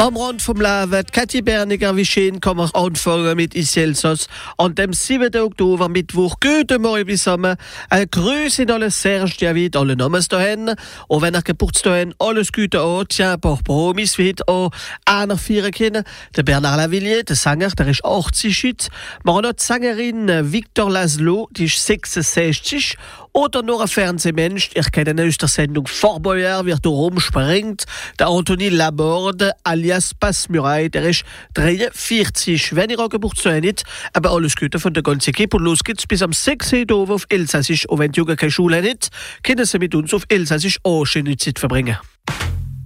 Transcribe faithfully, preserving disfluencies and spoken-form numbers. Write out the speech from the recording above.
Am Rand vom Leben, Kathi Berniger, wie schön kann man anfangen mit Iselsos. An dem siebten Oktober, Mittwoch, guten Morgen zusammen. Eine Grüße in alle Serge David, alle Namens dahin. Und wenn ihr Geburtstag habt, alles Gute an. Tiens, ein paar Promis wie heute auch einer feiern können. Der Bernard Lavilliers, der Sänger, der ist achtzig heute. Wir haben noch die Sängerin Victor Laszlo, die ist sechsundsechzig. Oder noch ein Fernsehmensch, ich kenne ihn aus der Sendung Fort Boyard, wie er da rumspringt. Der Anthony Laborde, alias Passmuraille, der ist dreiundvierzig. Wenn ihr auch Geburtstag habt, aber alles Gute von der ganzen Equipe. Und los geht's bis am sechsten Oktober auf Elsassisch. Und wenn die Jungen keine Schule haben, können sie mit uns auf Elsassisch auch schöne Zeit verbringen.